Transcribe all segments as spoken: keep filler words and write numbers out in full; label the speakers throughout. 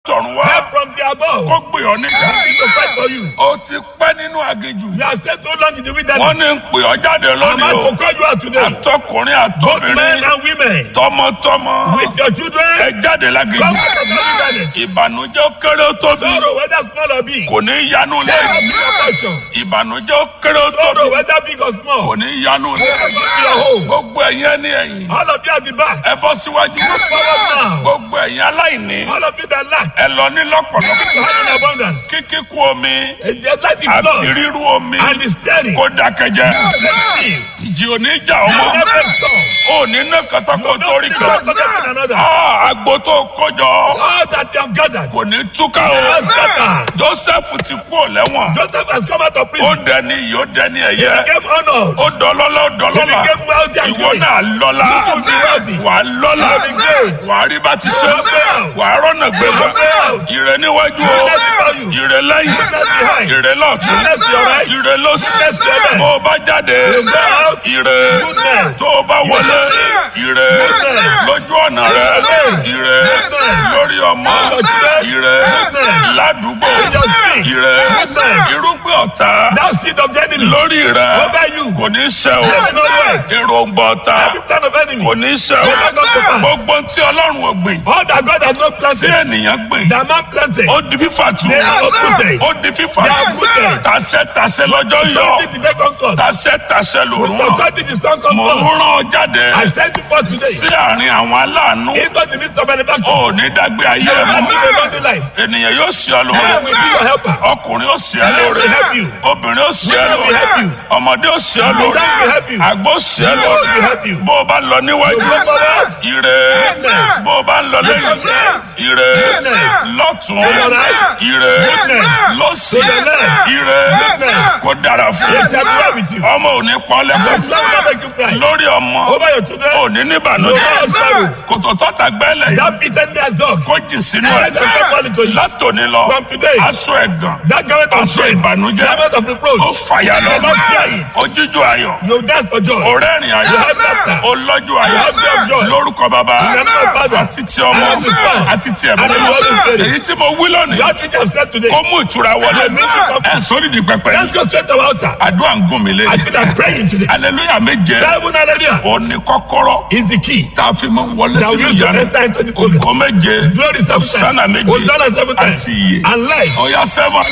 Speaker 1: látọ̀run wá
Speaker 2: Help from the above.
Speaker 1: kó gbé ọ níjà.
Speaker 2: Something to fight for you.
Speaker 1: ó ti pẹ́ nínú aginjù.
Speaker 2: You have stayed so long in the
Speaker 1: wọ́n
Speaker 2: wilderness.
Speaker 1: ní ń pè ọ́ jáde
Speaker 2: I'm
Speaker 1: lónìí
Speaker 2: asked
Speaker 1: o.
Speaker 2: to call you out today.
Speaker 1: àtọkùnrin
Speaker 2: Both men
Speaker 1: àtobìnrin
Speaker 2: and women.
Speaker 1: tọmọtọmọ
Speaker 2: With your children.
Speaker 1: ẹ jáde
Speaker 2: Come
Speaker 1: láginjù.
Speaker 2: out of the wilderness.
Speaker 1: ìbànújẹ́ ó kéré ó tóbi
Speaker 2: Sorrow, whether small or big.
Speaker 1: kò ní yanu
Speaker 2: They have
Speaker 1: lẹ́yìn.
Speaker 2: been your portion.
Speaker 1: ìbànújẹ́ ó kéré ó tóbi
Speaker 2: Sorrow, whether big or small.
Speaker 1: kò ní yanu
Speaker 2: They have
Speaker 1: lẹ́yìn.
Speaker 2: been your home.
Speaker 1: gbogbo ẹ̀yin ẹni ẹ̀yìn
Speaker 2: All of you at the back.
Speaker 1: ẹ bọ́ síwájú.
Speaker 2: Forward now.
Speaker 1: gbogbo ẹ̀yin aláìní
Speaker 2: All of you that lack.
Speaker 1: ẹ lọ ní lọ́pọ̀lọpọ̀.
Speaker 2: You have in abundance.
Speaker 1: kíkíkú omi
Speaker 2: And the light is
Speaker 1: àti
Speaker 2: blood.
Speaker 1: rírú omi
Speaker 2: And the steady.
Speaker 1: kó dákẹ́jẹ́.
Speaker 2: Let's see.
Speaker 1: ìjì ò ní jà ọmọ.
Speaker 2: You never stop.
Speaker 1: ò ní ná kàtàkó torí
Speaker 2: Don't
Speaker 1: kan.
Speaker 2: forget one another.
Speaker 1: Ah, agbo tó kójọ
Speaker 2: All that you have gathered.
Speaker 1: kò ní túká o.
Speaker 2: Has scattered.
Speaker 1: Joseph ti kú ò lẹ́wọ̀n.
Speaker 2: Joseph has come out of
Speaker 1: ó
Speaker 2: prison.
Speaker 1: dẹni yìí ó dẹni
Speaker 2: He
Speaker 1: ẹ̀yẹ.
Speaker 2: became honored.
Speaker 1: ó dọlọ́lá ó
Speaker 2: He
Speaker 1: dọlọ́lá.
Speaker 2: became wealthy and
Speaker 1: ìwọ
Speaker 2: great.
Speaker 1: náà lọ́lá.
Speaker 2: You will be wealthy.
Speaker 1: wà á lọ́lá.
Speaker 2: You will be great.
Speaker 1: wà á rí bá ti ṣe.
Speaker 2: You will be out.
Speaker 1: wà á rọ́nà gbégbá.
Speaker 2: You will be out.
Speaker 1: ìrẹ níwájú o.
Speaker 2: Goodness before you.
Speaker 1: ìrẹ lẹ́yìn.
Speaker 2: Goodness behind.
Speaker 1: ìrẹ lọ́tún.
Speaker 2: Goodness to your right.
Speaker 1: ìrẹ lósì.
Speaker 2: Goodness to your left.
Speaker 1: bó o bá jáde.
Speaker 2: You go out.
Speaker 1: ìrẹ.
Speaker 2: Goodness.
Speaker 1: tó o bá wọlé. ìrẹ.
Speaker 2: Goodness.
Speaker 1: lójú ọ̀nà rẹ.
Speaker 2: Goodness.
Speaker 1: ìrẹ.
Speaker 2: Goodness.
Speaker 1: lórí ọmọ.
Speaker 2: Your children.
Speaker 1: ìrẹ.
Speaker 2: Goodness.
Speaker 1: ládùúgbò.
Speaker 2: In your street.
Speaker 1: ìrẹ.
Speaker 2: Goodness.
Speaker 1: irúgbìn ọ̀tá.
Speaker 2: That seed of the enemy.
Speaker 1: lórí rẹ.
Speaker 2: Over you.
Speaker 1: kò ní ṣẹ o.
Speaker 2: There's no way.
Speaker 1: èròǹgbà ọ̀tá.
Speaker 2: Every plan of enemy.
Speaker 1: kò ní ṣẹ o.
Speaker 2: Will not come to pass.
Speaker 1: gbogbo tí ọlọ́run ò gbìn.
Speaker 2: All that God has not
Speaker 1: tí
Speaker 2: planted.
Speaker 1: ènìyàn gbìn.
Speaker 2: That man planted.
Speaker 1: ó di fífà tu.
Speaker 2: They are uprooted.
Speaker 1: ó di fífà
Speaker 2: They are
Speaker 1: tu.
Speaker 2: uprooted.
Speaker 1: tàṣẹ tàṣẹ lọ́jọ́ yọ.
Speaker 2: Authority today comes to us.
Speaker 1: tàṣẹ tàṣẹ lòrùn
Speaker 2: The
Speaker 1: rán.
Speaker 2: authority is strong comes
Speaker 1: mo
Speaker 2: to
Speaker 1: ń
Speaker 2: us.
Speaker 1: rán ọ jáde.
Speaker 2: I send you forth today.
Speaker 1: sí àárín àwọn aláàánú.
Speaker 2: Into the midst of
Speaker 1: ó
Speaker 2: manufacturers.
Speaker 1: ní dágbé ayé
Speaker 2: You
Speaker 1: ẹ
Speaker 2: will
Speaker 1: mọ́.
Speaker 2: live a godly life.
Speaker 1: ènìyàn yóò ṣe ọ
Speaker 2: God
Speaker 1: lóore.
Speaker 2: will be your helper.
Speaker 1: ọkùnrin ó ṣe ọ
Speaker 2: God
Speaker 1: lóore.
Speaker 2: will help you.
Speaker 1: obìnrin ó ṣe ọ
Speaker 2: God will help
Speaker 1: lóore.
Speaker 2: you.
Speaker 1: ọmọdé ó ṣe ọ lóore.
Speaker 2: God will help you.
Speaker 1: àgbo ṣe ọ
Speaker 2: God
Speaker 1: lóore.
Speaker 2: will help you.
Speaker 1: bó o bá lọ níwájú.
Speaker 2: You go forward.
Speaker 1: ire.
Speaker 2: Goodness.
Speaker 1: bó o bá ń lọ lẹ́yìn.
Speaker 2: Goodness.
Speaker 1: ire.
Speaker 2: Goodness.
Speaker 1: lọ́tún.
Speaker 2: To your right.
Speaker 1: ire.
Speaker 2: Goodness.
Speaker 1: lọ́sì.
Speaker 2: To your left.
Speaker 1: ire.
Speaker 2: Goodness.
Speaker 1: kó dára fún
Speaker 2: It shall be well with you.
Speaker 1: ọmọ ò ní pọ́n
Speaker 2: God
Speaker 1: lẹ́kọ̀ọ́.
Speaker 2: will not make you cry.
Speaker 1: lórí ọmọ
Speaker 2: Over your children.
Speaker 1: ò ní
Speaker 2: No
Speaker 1: níbànújẹ́.
Speaker 2: more sorrow.
Speaker 1: kòtò tọ́ta gbẹ́lẹ̀ yìí
Speaker 2: That bitterness dog.
Speaker 1: kó jìn sínú
Speaker 2: Let them
Speaker 1: ẹ̀.
Speaker 2: come on into you.
Speaker 1: látòní lọ
Speaker 2: From today.
Speaker 1: aṣọ ẹ̀gàn
Speaker 2: That garment of
Speaker 1: aṣọ
Speaker 2: shame.
Speaker 1: ìbànújẹ́
Speaker 2: Garment of reproach.
Speaker 1: ó fàyà lọ.
Speaker 2: You will not fear it.
Speaker 1: ojíjó ayọ̀
Speaker 2: You dance for joy.
Speaker 1: ọ̀rẹ́rìn
Speaker 2: You
Speaker 1: ayọ̀
Speaker 2: have laughter.
Speaker 1: olọ́jú ayọ̀
Speaker 2: You have joy of joy.
Speaker 1: lórúkọ bàbá
Speaker 2: In the name of Father.
Speaker 1: àti ti ọmọ
Speaker 2: And of the Son.
Speaker 1: àti ti ẹ̀mí
Speaker 2: And of the Holy Spirit.
Speaker 1: èyí tí mo wí lónìí
Speaker 2: That which I have said today.
Speaker 1: kó mú ìtura wọlé
Speaker 2: And make it comfort.
Speaker 1: ẹ̀ sórí di pẹpẹ
Speaker 2: Let's go straight to our altar.
Speaker 1: àdúrà ń gùn mí lé
Speaker 2: I feel like praying today.
Speaker 1: aleluya méje
Speaker 2: Seven hallelujah
Speaker 1: ó ní kọ́kọ́rọ́
Speaker 2: is the key.
Speaker 1: tá a fi máa ń wọlé
Speaker 2: That we
Speaker 1: sínú
Speaker 2: use to
Speaker 1: ìyanu
Speaker 2: enter into this program.
Speaker 1: ògo méje
Speaker 2: Glory seven
Speaker 1: Hosanna
Speaker 2: times.
Speaker 1: méje
Speaker 2: Hosanna seven times.
Speaker 1: àti iye
Speaker 2: And life.
Speaker 1: ọ̀yá sẹ́wọ̀n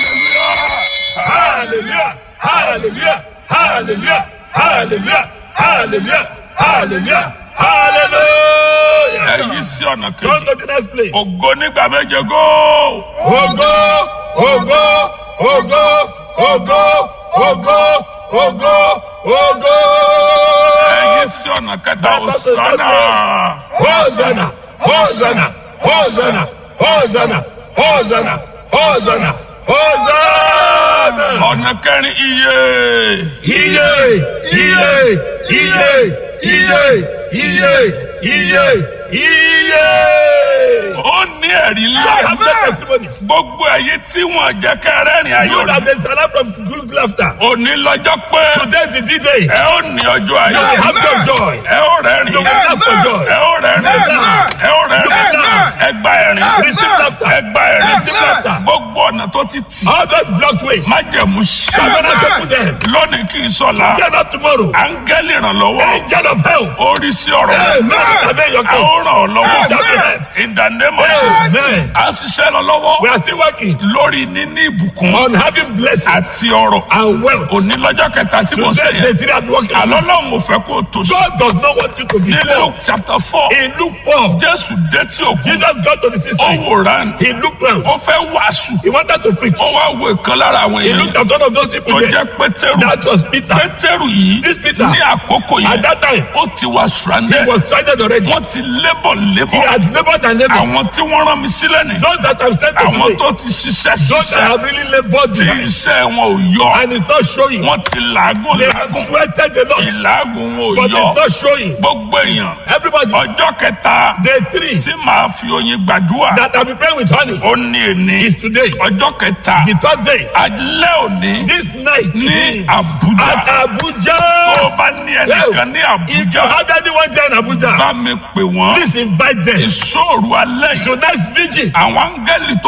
Speaker 2: Hallelujah. Hallelujah. Hallelujah. Hallelujah. Hallelujah. Hallelujah. Hallelujah.
Speaker 1: ẹ̀yí sí ọ̀nà
Speaker 2: Come
Speaker 1: kejì
Speaker 2: to the next place.
Speaker 1: ògo nígbà méje góò.
Speaker 2: Ogo, ogo, ogo, ogo, ogo, ogo, ogo.
Speaker 1: ẹ̀yí sí ọ̀nà kẹta Hosanna.
Speaker 2: Hosanna, Hosanna, Hosanna, Hosanna, Hosanna, Hosanna, Hosanna.
Speaker 1: ọ̀nà kẹrin iye.
Speaker 2: Iye, iye, iye, iye, iye, iye, iye.
Speaker 1: ó ní ẹ̀rí
Speaker 2: I
Speaker 1: ńlá.
Speaker 2: have no testimonies.
Speaker 1: gbogbo ẹ̀yí tí wọ́n jẹ́ kẹrẹ́rìn ayọ̀
Speaker 2: You that
Speaker 1: rẹ̀.
Speaker 2: there's a lot from good laughter.
Speaker 1: òní lọ́jọ́ pé
Speaker 2: Today is the D-Day.
Speaker 1: ẹ ó ní ọjọ́
Speaker 2: You
Speaker 1: ayọ̀.
Speaker 2: will have your joy.
Speaker 1: ẹ ó rẹ́rìn.
Speaker 2: You will laugh for joy.
Speaker 1: ẹ ó rẹ́rìn. ẹ ó rẹ́rìn. ẹ gba ẹ̀rín.
Speaker 2: Receive laughter.
Speaker 1: ẹ gba ẹ̀rín.
Speaker 2: Receive laughter.
Speaker 1: gbogbo ọ̀nà tó ti tì.
Speaker 2: All those blocked ways.
Speaker 1: májẹ̀mú ṣá.
Speaker 2: I'm gonna open them.
Speaker 1: lónìí kì í sọ̀la.
Speaker 2: Get up tomorrow.
Speaker 1: áńgẹ́lì ìrànlọ́wọ́.
Speaker 2: Angel of help.
Speaker 1: orí sí ọ̀rọ̀.
Speaker 2: Amen. Amen. Your
Speaker 1: a ó
Speaker 2: case.
Speaker 1: ràn ọ́ lọ́wọ́.
Speaker 2: Shall be helped.
Speaker 1: in the name of Jesus.
Speaker 2: Amen.
Speaker 1: a ń ṣiṣẹ́ lọ lọ́wọ́.
Speaker 2: We are still working
Speaker 1: lórí níní ìbùkún.
Speaker 2: on having blessings
Speaker 1: àti ọrọ̀.
Speaker 2: and wealth.
Speaker 1: òní lọ́jọ́ kẹta tí mo ṣe
Speaker 2: Today,
Speaker 1: yẹn.
Speaker 2: the three are working.
Speaker 1: àlọ́ lọ́hùn mo fẹ́ kó o tó ṣe.
Speaker 2: God does not want you to be
Speaker 1: ní
Speaker 2: poor.
Speaker 1: Luke chapter four.
Speaker 2: In Luke four,
Speaker 1: Jésù dé tí òkú.
Speaker 2: Jesus got to the
Speaker 1: ó
Speaker 2: seaside.
Speaker 1: wòran.
Speaker 2: He looked round.
Speaker 1: ó fẹ́ wàásù.
Speaker 2: He wanted to preach.
Speaker 1: ó wá wo ìkan lára àwọn
Speaker 2: He looked
Speaker 1: èèyàn.
Speaker 2: at one of those people
Speaker 1: tó
Speaker 2: there.
Speaker 1: jẹ́ Pétérù.
Speaker 2: That was Peter.
Speaker 1: Pétérù yìí.
Speaker 2: This Peter.
Speaker 1: ní àkókò
Speaker 2: At
Speaker 1: yẹn.
Speaker 2: that time,
Speaker 1: ó ti wà
Speaker 2: he
Speaker 1: stranded.
Speaker 2: was stranded already.
Speaker 1: wọ́n ti lébọ̀
Speaker 2: He
Speaker 1: lébọ̀.
Speaker 2: had labored and labored.
Speaker 1: àwọn tí wọ́n rán mi sílẹ̀ ni.
Speaker 2: Those that have sent to
Speaker 1: àwọn
Speaker 2: today,
Speaker 1: tó ti ṣiṣẹ́
Speaker 2: those that
Speaker 1: ṣiṣẹ́.
Speaker 2: have really labored
Speaker 1: tí
Speaker 2: behind,
Speaker 1: iṣẹ́ wọn ò yọ.
Speaker 2: and it's not showing.
Speaker 1: wọ́n ti làágùn
Speaker 2: They have
Speaker 1: làágùn.
Speaker 2: sweated a lot,
Speaker 1: ìlàágùn wọn ò
Speaker 2: but
Speaker 1: yọ.
Speaker 2: it's not showing.
Speaker 1: gbogbo èèyàn.
Speaker 2: Everybody,
Speaker 1: ọjọ́ kẹta
Speaker 2: day three
Speaker 1: tí màá fi oyin gbàdúrà.
Speaker 2: that I'll be praying with honey
Speaker 1: ó ní èní.
Speaker 2: is today.
Speaker 1: ọjọ́ kẹta.
Speaker 2: The third day,
Speaker 1: alẹ́ òní.
Speaker 2: this night
Speaker 1: ní
Speaker 2: at
Speaker 1: Abuja.
Speaker 2: Abuja.
Speaker 1: tó o bá ní ẹnìkan ní
Speaker 2: If you
Speaker 1: Abuja.
Speaker 2: have anyone there in Abuja,
Speaker 1: bá mi pè wọ́n.
Speaker 2: please invite them.
Speaker 1: ìṣòro alẹ́ yìí.
Speaker 2: Tonight's vigil.
Speaker 1: àwọn áńgẹ́lì tó